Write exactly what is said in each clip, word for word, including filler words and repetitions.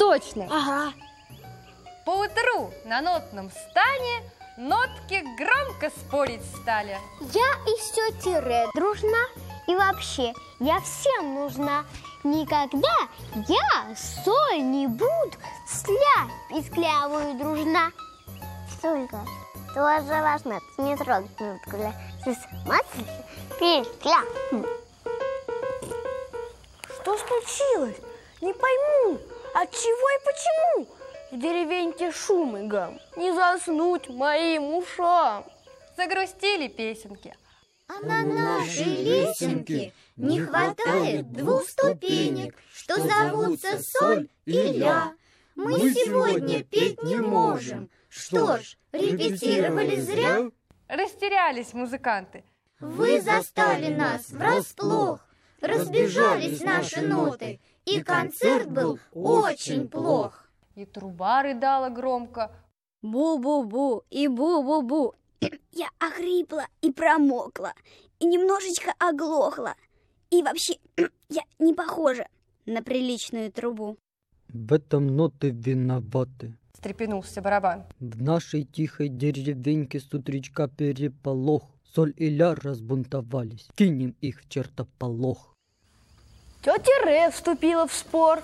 точно. Ага. Поутру на нотном стане нотки громко спорить стали. Я и все тире дружна, и вообще я всем нужна. Никогда я соль не буду сля писклявую дружна. Солька, тоже важно, ты не трогай нотку. Здесь смотри, петля. Что случилось? Не пойму, от чего и почему? В деревеньке шум и гам, не заснуть моим ушам. Загрустили песенки. А на нашей лесенке не хватает двух ступенек, что зовутся соль и ля. Мы сегодня петь не можем. Что ж, репетировали зря? Растерялись музыканты. Вы застали нас врасплох, разбежались наши ноты, и концерт был очень плох. И труба рыдала громко. Бу-бу-бу и бу-бу-бу. Я охрипла и промокла, и немножечко оглохла. И вообще, я не похожа на приличную трубу. В этом ноты виноваты. Встрепенулся барабан. В нашей тихой деревеньке с утречка переполох. Соль и ля разбунтовались. Кинем их в чертополох. Тетя Ре вступила в спор.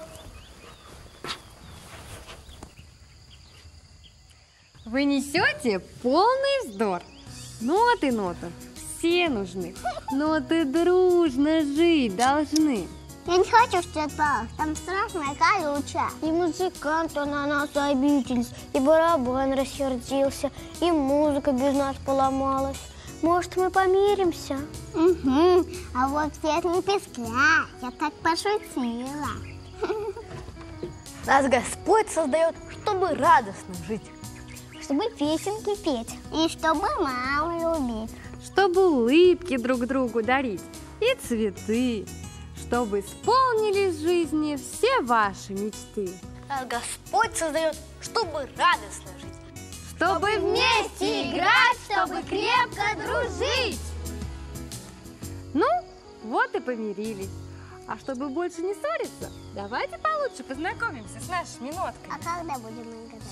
Вы несете полный вздор. Ноты нотам все нужны. Ноты дружно жить должны. Я не хочу в чертополох, там страшная колючая. И музыканты на нас обиделись, и барабан рассердился, и музыка без нас поломалась. Может, мы помиримся? Угу, а вот свет не пескля, я так пошутила. Нас Господь создает, чтобы радостно жить. Чтобы песенки петь. И чтобы маму любить. Чтобы улыбки друг другу дарить и цветы. Чтобы исполнились в жизни все ваши мечты. Нас Господь создает, чтобы радостно жить. Чтобы вместе играть, чтобы крепко дружить. Ну, вот и помирились. А чтобы больше не ссориться, давайте получше познакомимся с нашими нотками. А когда будем играть?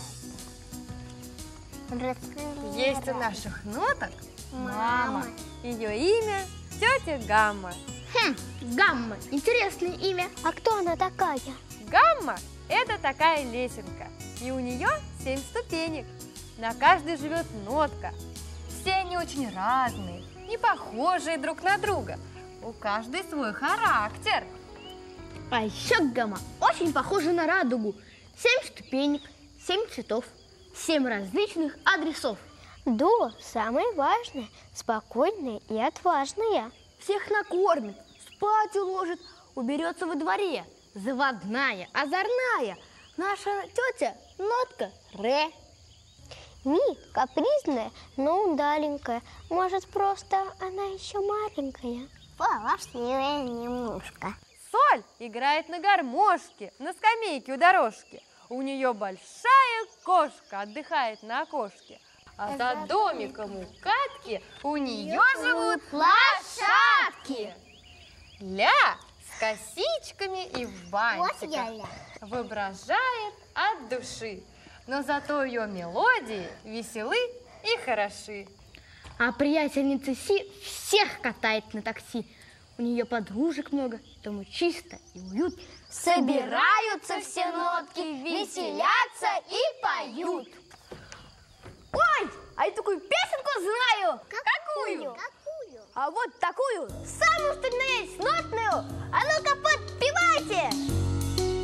Расскажи. Есть у наших ноток Мама. Ее имя тетя Гамма. Хм, Гамма, интересное имя. А кто она такая? Гамма – это такая лесенка, и у нее семь ступенек. На каждой живет нотка. Все они очень разные, не похожие друг на друга. У каждой свой характер. А еще Гамма очень похожа на радугу. Семь ступенек, семь цветов, семь различных адресов. До самое важное, спокойная и отважная. Всех накормит, спать уложит, уберется во дворе. Заводная, озорная. Наша тетя нотка Ре. Ми капризная, но удаленькая. Может, просто она еще маленькая. Полошливая немножко. Соль играет на гармошке, на скамейке у дорожки. У нее большая кошка отдыхает на окошке. А за домиком у катки у нее живут лошадки. Ля с косичками и в бантиках воображает от души. Но зато ее мелодии веселы и хороши. А приятельница Си всех катает на такси. У нее подружек много, дома чисто и уютно. Собираются все нотки, веселятся и поют. Ой, а я такую песенку знаю. Какую? Какую? А вот такую, самую что ни на есть нотную. А ну-ка